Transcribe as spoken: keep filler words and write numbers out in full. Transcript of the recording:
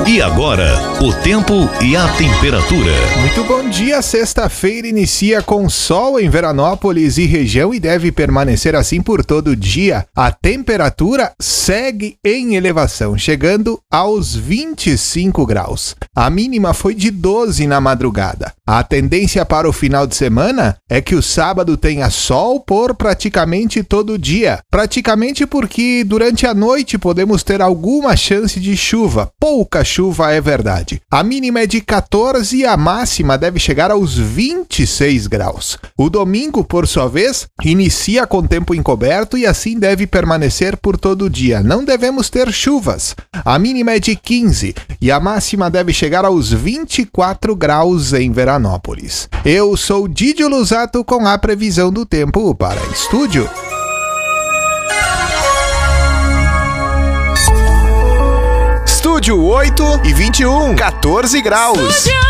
E agora, o tempo e a temperatura. Muito bom dia, sexta-feira inicia com sol em Veranópolis e região e deve permanecer assim por todo o dia. A temperatura segue em elevação, chegando aos vinte e cinco graus. A mínima foi de doze na madrugada. A tendência para o final de semana é que o sábado tenha sol por praticamente todo o dia. Praticamente porque durante a noite podemos ter alguma chance de chuva. Pouca chuva é verdade. A mínima é de quatorze e a máxima deve chegar aos vinte e seis graus. O domingo, por sua vez, inicia com tempo encoberto e assim deve permanecer por todo o dia. Não devemos ter chuvas. A mínima é de quinze e a máxima deve chegar aos vinte e quatro graus em Veranópolis. Eu sou Didio Lusato com a previsão do tempo para estúdio. Estúdio oito e vinte e um, quatorze graus.